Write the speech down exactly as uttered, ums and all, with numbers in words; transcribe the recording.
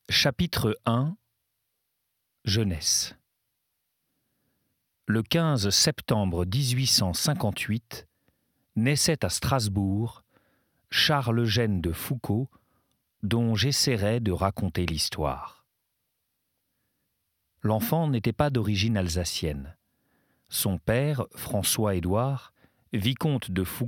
Chapitre un. Jeunesse. Le quinze septembre dix-huit cent cinquante-huit naissait à Strasbourg Charles Eugène de Foucauld, dont j'essaierai de raconter l'histoire. L'enfant n'était pas d'origine alsacienne. Son père, François-Édouard, vicomte de Foucauld,